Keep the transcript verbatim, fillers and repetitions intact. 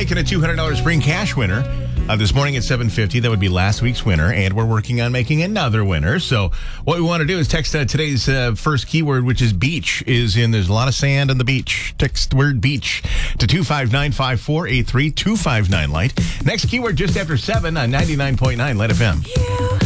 making a two hundred dollars spring cash winner. Uh, this morning at seven fifty, that would be last week's winner, and we're working on making another winner. So what we want to do is text uh, today's uh, first keyword, which is beach, is in there's a lot of sand on the beach. Text word beach to two five nine five four eight three two five nine light. Next keyword just after seven on ninety-nine point nine Light F M.